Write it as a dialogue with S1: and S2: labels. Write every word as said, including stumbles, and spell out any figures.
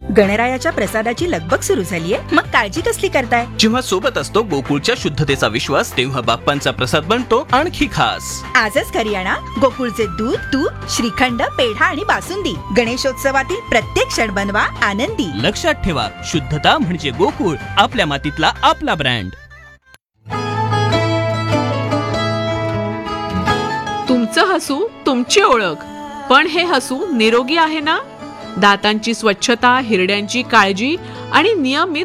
S1: गणरायाच्या प्रसादाची लगबग सुरू झालीये, मग काळजी कसली करताय?
S2: जेव्हा सोबत असतो गोकुळच्या शुद्धतेचा विश्वास, तेव्हा बाप्पांचा प्रसाद बनतो आणखी खास.
S1: आजच घरी आणा गोकुळचे दूध, तूप, श्रीखंड, पेढा आणि बासुंदी. गणेशोत्सवातील प्रत्येक क्षण बनवा आनंदी.
S2: लक्षात ठेवा, शुद्धता म्हणजे गोकुळ, आपल्या मातीतला आपला ब्रँड.
S3: तुमचं हसू तुमची ओळख, पण हे हसू निरोगी आहे ना? दातांची स्वच्छता, हिरड्यांची काळजी आणि नियमित